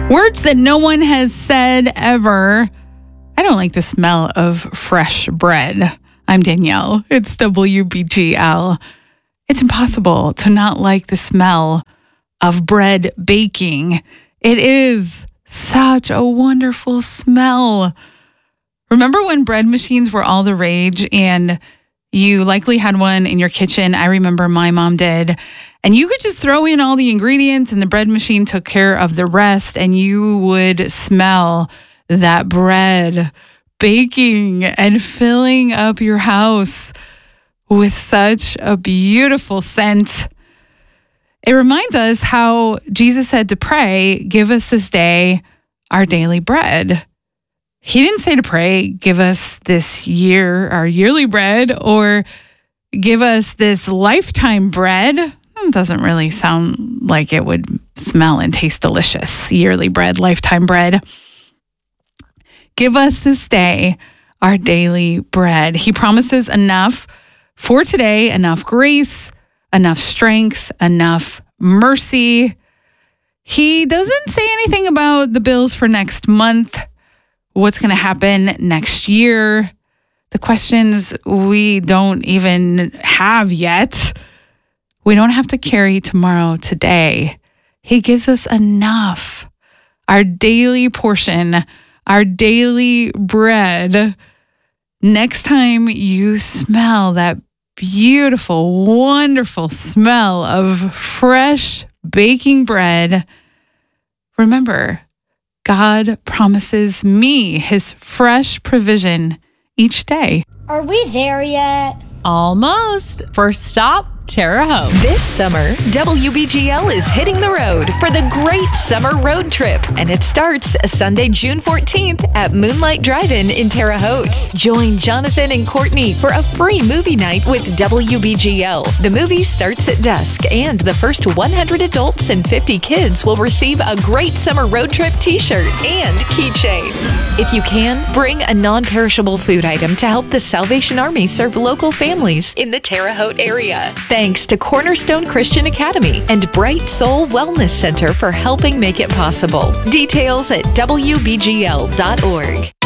Words that no one has said ever. I don't like the smell of fresh bread. I'm Danielle. It's WBGL. It's impossible to not like the smell of bread baking. It is such a wonderful smell. Remember when bread machines were all the rage and you likely had one in your kitchen? I remember my mom did. And you could just throw in all the ingredients and the bread machine took care of the rest, and you would smell that bread baking and filling up your house with such a beautiful scent. It reminds us how Jesus said to pray, "Give us this day our daily bread." He didn't say to pray, "Give us this year our yearly bread," or "Give us this lifetime bread." It doesn't really sound like it would smell and taste delicious. Yearly bread, lifetime bread. Give us this day our daily bread. He promises enough for today, enough grace, enough strength, enough mercy. He doesn't say anything about the bills for next month, what's going to happen next year, the questions we don't even have yet. We don't have to carry tomorrow today. He gives us enough, our daily portion, our daily bread. Next time you smell that beautiful, wonderful smell of fresh baking bread, remember, God promises me his fresh provision each day. Are we there yet? Almost. First stop, Terre Haute. This summer, WBGL is hitting the road for the Great Summer Road Trip, and it starts Sunday, June 14th at Moonlight Drive-In in Terre Haute. Join Jonathan and Courtney for a free movie night with WBGL. The movie starts at dusk, and the first 100 adults and 50 kids will receive a Great Summer Road Trip t-shirt and keychain. If you can, bring a non-perishable food item to help the Salvation Army serve local families in the Terre Haute area. Thanks to Cornerstone Christian Academy and Bright Soul Wellness Center for helping make it possible. Details at WBGL.org.